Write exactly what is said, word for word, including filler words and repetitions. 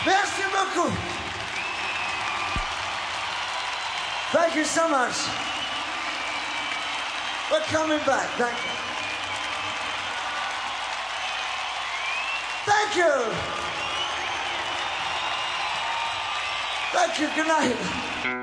Merci beaucoup. Thank you so much. We're coming back. Thank you. Thank you. Thank you. Good night.